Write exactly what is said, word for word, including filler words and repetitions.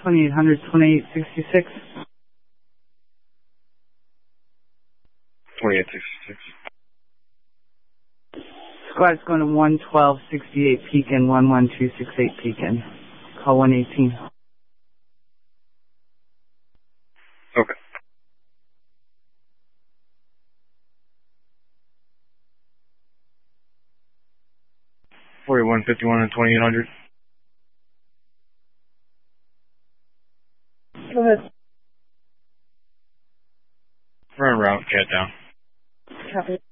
twenty-eight hundred, twenty-eight sixty-six. twenty-eight sixty-six. Squad's going to one twelve sixty-eight Pekin, one one two six eight Pekin. Call one eighteen. Okay. forty-one fifty-one and twenty-eight hundred. Go ahead. Run around, cat down. Copy.